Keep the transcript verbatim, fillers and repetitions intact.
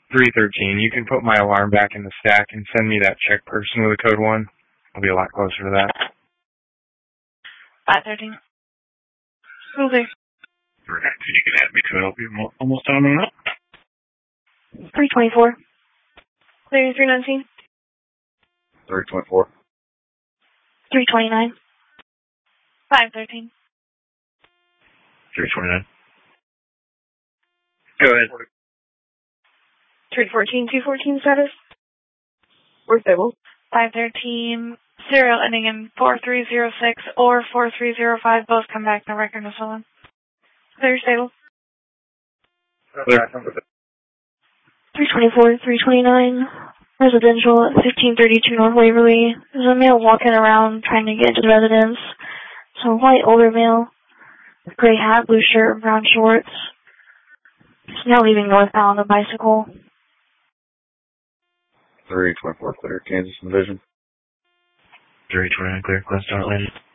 three thirteen. You can put my alarm back in the stack and send me that check person with the code one. I'll be a lot closer to that. five thirteen. Okay. Alright, so you can add me to it. I'll be almost done on that. three twenty-four. Clear three nineteen. three twenty-four. three twenty-nine. five thirteen. three twenty-nine. Go ahead. three fourteen, two fourteen status. We're stable. five thirteen, serial ending in four three zero six or four three zero five, both come back no record of stolen. Clear stable. Clear. three twenty-four, three twenty-nine, residential at fifteen thirty-two North Waverly. There's a male walking around trying to get into the residence. So a white older male, gray hat, blue shirt, brown shorts. He's now leaving northbound on a bicycle. three twenty-four clear, Kansas Division. three twenty-nine clear, Glenstone Atlantic.